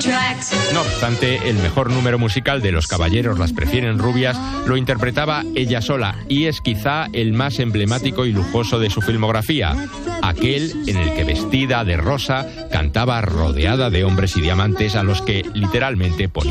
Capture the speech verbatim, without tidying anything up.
No obstante, el mejor número musical de Los caballeros las prefieren rubias lo interpretaba ella sola, y es quizá el más emblemático y lujoso de su filmografía, aquel en el que, vestida de rosa, cantaba rodeada de hombres y diamantes a los que literalmente ponía